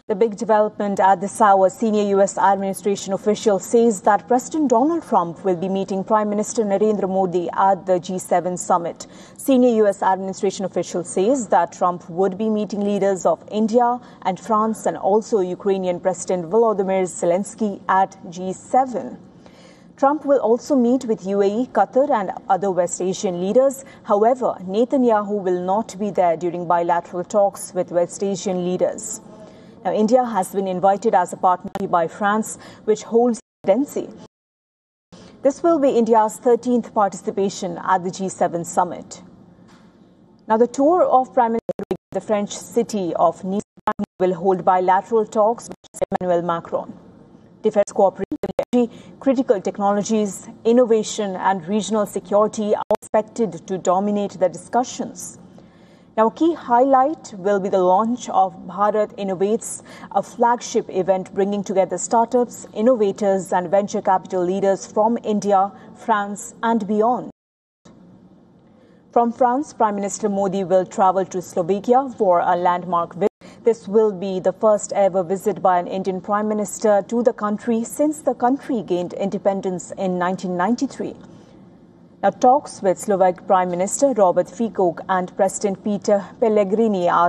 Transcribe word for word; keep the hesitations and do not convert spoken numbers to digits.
The big development at this hour, senior U S administration official says that President Donald Trump will be meeting Prime Minister Narendra Modi at the G seven summit. Senior U S administration official says that Trump would be meeting leaders of India and France and also Ukrainian President Volodymyr Zelensky at G seven. Trump will also meet with U A E, Qatar and other West Asian leaders. However, Netanyahu will not be there during bilateral talks with West Asian leaders. Now, India has been invited as a partner by France, which holds presidency. This will be India's thirteenth participation at the G seven summit. Now, the tour of Prime Minister in the French city of Nice will hold bilateral talks with Emmanuel Macron. Defense cooperation, critical technologies, innovation and regional security are expected to dominate the discussions. Now, a key highlight will be the launch of Bharat Innovates, a flagship event bringing together startups, innovators and venture capital leaders from India, France and beyond. From France, Prime Minister Modi will travel to Slovakia for a landmark visit. This will be the first ever visit by an Indian Prime Minister to the country since the country gained independence in nineteen ninety-three. Now, talks with Slovak Prime Minister Robert Fico and President Peter Pellegrini are